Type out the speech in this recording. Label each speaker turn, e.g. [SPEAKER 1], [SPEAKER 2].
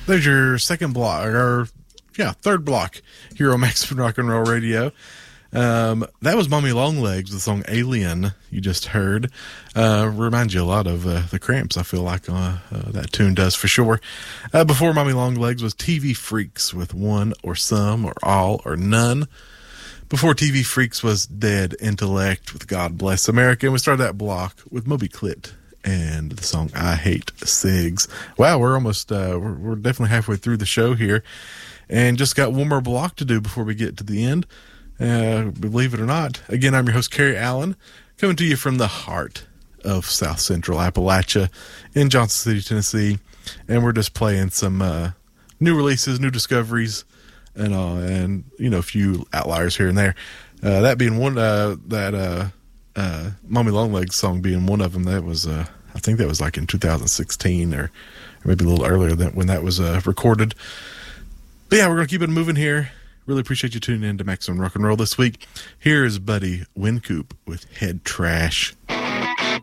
[SPEAKER 1] There's your second block, or third block here on Maximum Rock and Roll Radio. That was Mommy Longlegs with the song Alien you just heard. Reminds you a lot of the Cramps, I feel like that tune does for sure. Before Mommy Longlegs was TV Freaks with One or Some or All or None. Before TV Freaks was Dead Intellect with God Bless America. And we started that block with Moby Clit and the song I Hate Cigs. Wow, we're almost, we're definitely halfway through the show here. And just got one more block to do before we get to the end. Believe it or not. Again, I'm your host, Kerry Allen, coming to you from the heart of South Central Appalachia in Johnson City, Tennessee. And we're just playing some new releases, new discoveries, and you know, a few outliers here and there. That being one, Mommy Longlegs song being one of them. That was, I think that was like in 2016 or maybe a little earlier than when that was recorded. But yeah, we're going to keep it moving here. Really appreciate you tuning in to Maximum Rock and Roll this week. Here is Buddy Wincoop with Head Trash.